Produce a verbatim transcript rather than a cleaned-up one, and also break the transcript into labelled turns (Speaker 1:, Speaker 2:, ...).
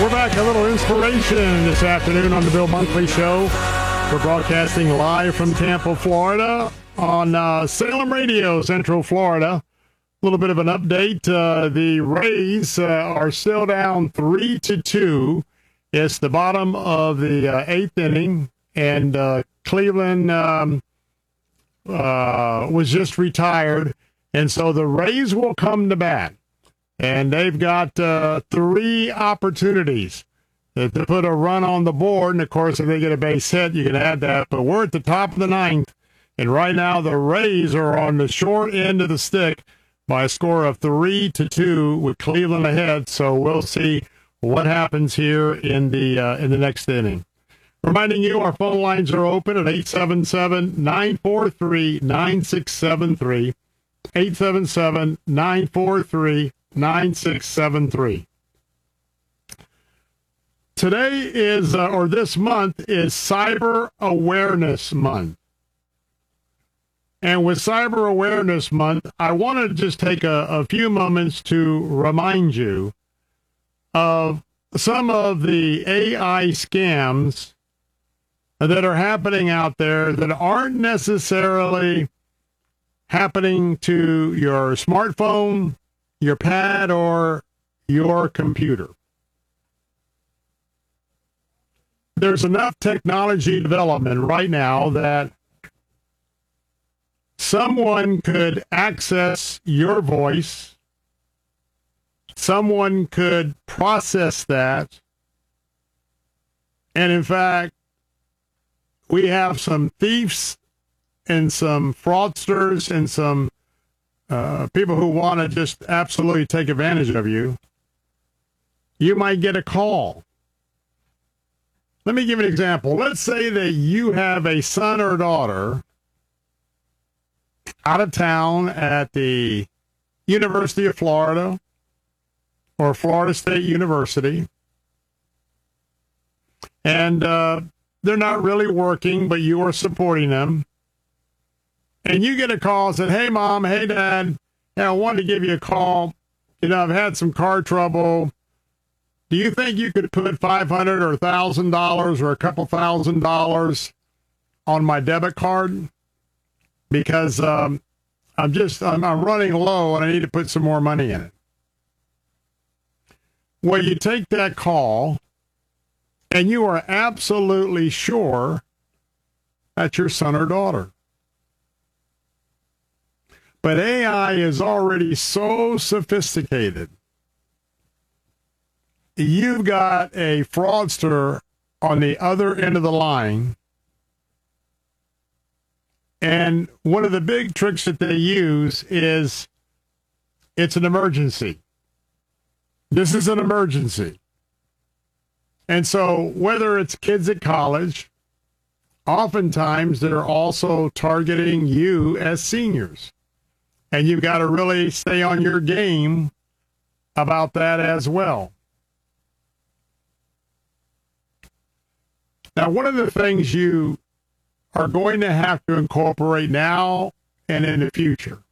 Speaker 1: We're back. A little inspiration this afternoon on the Bill Bunkley Show. We're broadcasting live from Tampa, Florida on uh, Salem Radio, Central Florida. A little bit of an update. Uh, the Rays uh, are still down three to two. It's the bottom of the uh, eighth inning, and uh, Cleveland um, uh, was just retired, and so the Rays will come to bat. And they've got uh, three opportunities to put a run on the board. And, of course, if they get a base hit, you can add that. But we're at the top of the ninth. And right now the Rays are on the short end of the stick by a score of three to two with Cleveland ahead. So we'll see what happens here in the uh, in the next inning. Reminding you, our phone lines are open at eight seven seven, nine four three, nine six seven three. eight seven seven, nine four three, nine six seven three. Today is, uh, or this month, is Cyber Awareness Month. And with Cyber Awareness Month, I want to just take a, a few moments to remind you of some of the A I scams that are happening out there that aren't necessarily happening to your smartphone, your pad, or your computer. There's enough technology development right now that someone could access your voice, someone could process that, and in fact, we have some thieves and some fraudsters and some uh, people who want to just absolutely take advantage of you. You might get a call. Let me give you an example. Let's say that you have a son or daughter out of town at the University of Florida or Florida State University, and uh, they're not really working, but you are supporting them. And you get a call and said, hey, Mom, hey, Dad, yeah, I wanted to give you a call. You know, I've had some car trouble. Do you think you could put five hundred dollars or one thousand dollars or a couple thousand dollars on my debit card? Because um, I'm just, I'm, I'm running low and I need to put some more money in it. Well, you take that call and you are absolutely sure that's your son or daughter. But A I is already so sophisticated. You've got a fraudster on the other end of the line. And one of the big tricks that they use is it's an emergency. This is an emergency. And so whether it's kids at college, oftentimes they're also targeting you as seniors. And you've got to really stay on your game about that as well. Now, one of the things you are going to have to incorporate now and in the future